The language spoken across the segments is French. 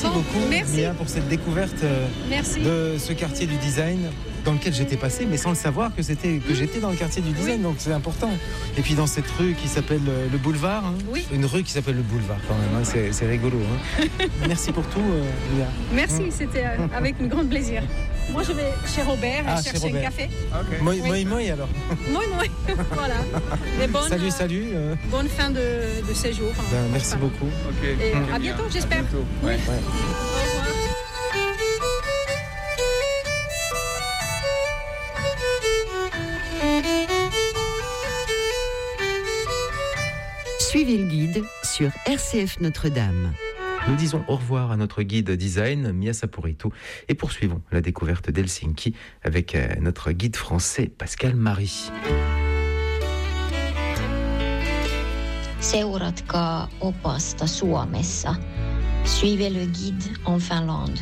beaucoup, merci. Mia, pour cette découverte Merci. de ce quartier du design dans lequel j'étais passé, mais sans le savoir que j'étais dans le quartier du design, donc c'est important. Et puis dans cette rue qui s'appelle le boulevard, hein, Oui. une rue qui s'appelle le boulevard quand même, hein, c'est rigolo. Hein. Merci pour tout, Mia. Merci, c'était avec un grand plaisir. Moi, je vais chez Robert et Chez chercher Robert. un café. Ok. Moi Oui. alors. Moi, voilà. Mais Salut. Bonne fin de séjour. Merci beaucoup. Ok. Et Ok, à bien. bientôt, j'espère. À bientôt. Ouais. Ouais. Au revoir. Suivez le guide sur RCF Notre-Dame. Nous disons au revoir à notre guide design, Mia Saporito, et poursuivons la découverte d'Helsinki avec notre guide français, Pascal Marie. Seuratkaa opasta Suomessa. Suivez le guide en Finlande.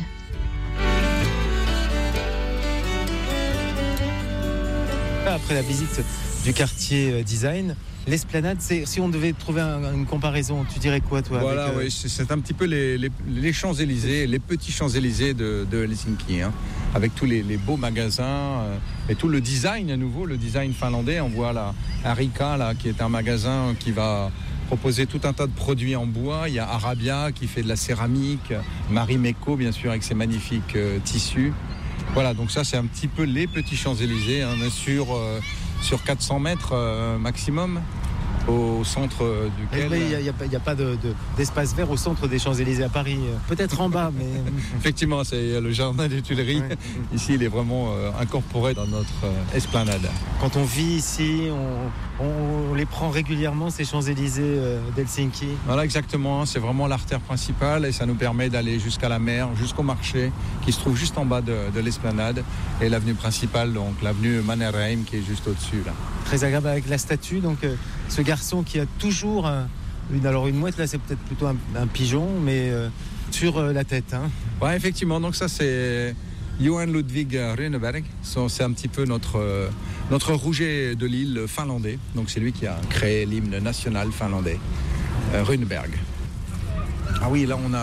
Après la visite du quartier design, l'esplanade, si on devait trouver une comparaison, tu dirais quoi toi Voilà, avec, oui, c'est un petit peu les Champs-Élysées, les petits Champs-Élysées de Helsinki, hein, avec tous les beaux magasins et tout le design à nouveau, le design finlandais. On voit là Arika, là, qui est un magasin qui va proposer tout un tas de produits en bois. Il y a Arabia qui fait de la céramique, Marimekko bien sûr avec ses magnifiques tissus. Voilà, donc ça c'est un petit peu les petits Champs-Élysées, hein, sur 400 mètres maximum au centre duquel... Mais il n'y a pas d'espace vert au centre des Champs-Élysées à Paris. Peut-être en bas, mais... Effectivement, c'est le jardin des Tuileries. Ouais. Ici, il est vraiment incorporé dans notre esplanade. Quand on vit ici, on les prend régulièrement, ces Champs-Élysées d'Helsinki. Voilà, exactement. C'est vraiment l'artère principale et ça nous permet d'aller jusqu'à la mer, jusqu'au marché qui se trouve juste en bas de l'esplanade et l'avenue principale, donc l'avenue Mannerheim qui est juste au-dessus là. Très agréable avec la statue, donc ce garçon qui a toujours une mouette, là c'est peut-être plutôt un pigeon, mais sur la tête. Hein. Ouais, effectivement, donc ça c'est Johan Ludvig Runeberg. C'est un petit peu notre Rouget de l'île finlandais. Donc c'est lui qui a créé l'hymne national finlandais, Runeberg. Ah oui, là on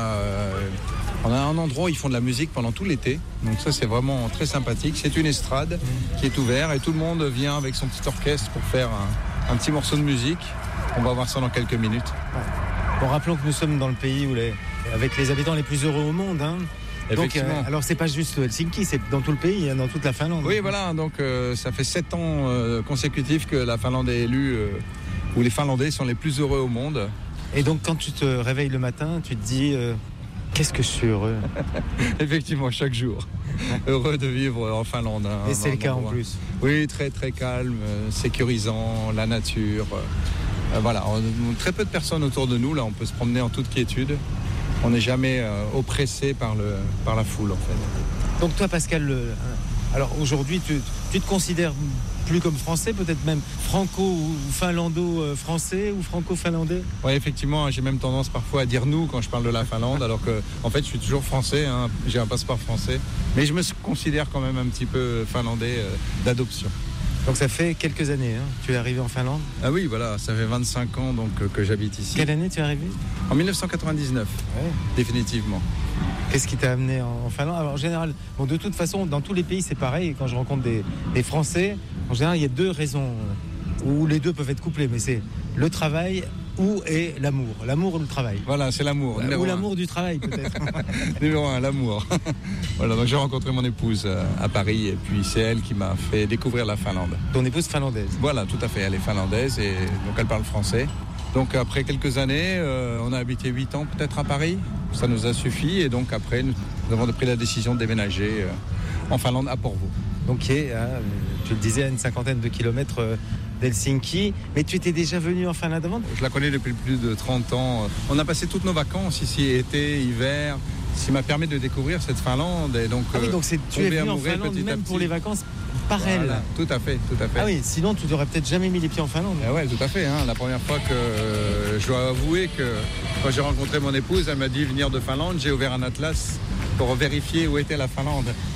a un endroit où ils font de la musique pendant tout l'été. Donc ça c'est vraiment très sympathique. C'est une estrade qui est ouverte et tout le monde vient avec son petit orchestre pour faire un petit morceau de musique. On va voir ça dans quelques minutes. Bon, rappelons que nous sommes dans le pays avec les habitants les plus heureux au monde. Hein. Donc, alors c'est pas juste Helsinki, c'est dans tout le pays, dans toute la Finlande. Oui, voilà, donc ça fait 7 ans consécutifs que la Finlande est élue où les Finlandais sont les plus heureux au monde. Et donc quand tu te réveilles le matin, tu te dis qu'est-ce que je suis heureux. Effectivement, chaque jour. Heureux de vivre en Finlande. Et c'est le cas en plus. Oui, très très calme, sécurisant, la nature. Voilà, très peu de personnes autour de nous, là on peut se promener en toute quiétude. On n'est jamais oppressé par la foule en fait. Donc toi Pascal, alors aujourd'hui tu te considères plus comme français, peut-être même franco ou finlando-français ou franco-finlandais? Oui, effectivement, j'ai même tendance parfois à dire nous quand je parle de la Finlande, alors que en fait je suis toujours français, hein, j'ai un passeport français, mais je me considère quand même un petit peu finlandais d'adoption. Donc ça fait quelques années, hein, tu es arrivé en Finlande? Ah oui, voilà, ça fait 25 ans donc, que j'habite ici. Quelle année tu es arrivé? En 1999, ouais. Définitivement. Qu'est-ce qui t'a amené en Finlande? Alors en général, bon, de toute façon, dans tous les pays c'est pareil, quand je rencontre des Français, en général il y a deux raisons, où les deux peuvent être couplés, mais c'est le travail ou l'amour. L'amour ou le travail. Voilà, c'est l'amour. Ou l'amour du travail peut-être. Numéro 1, l'amour. Voilà, donc j'ai rencontré mon épouse à Paris et puis c'est elle qui m'a fait découvrir la Finlande. Ton épouse finlandaise? Voilà, tout à fait, elle est finlandaise et donc elle parle français. Donc après quelques années, on a habité 8 ans peut-être à Paris, ça nous a suffi et donc après nous avons pris la décision de déménager en Finlande à Porvoo. Donc tu le disais, à une 50aine de kilomètres d'Helsinki, mais tu étais déjà venu en Finlande avant? Je la connais depuis plus de 30 ans. On a passé toutes nos vacances ici, été, hiver, ce qui m'a permis de découvrir cette Finlande. Et donc, donc tu es venu en Finlande même pour les vacances par elle. Tout à fait. Ah oui, sinon tu n'aurais peut-être jamais mis les pieds en Finlande. Ah ouais, tout à fait. Hein. La première fois que je dois avouer que quand j'ai rencontré mon épouse, elle m'a dit venir de Finlande, j'ai ouvert un atlas pour vérifier où était la Finlande.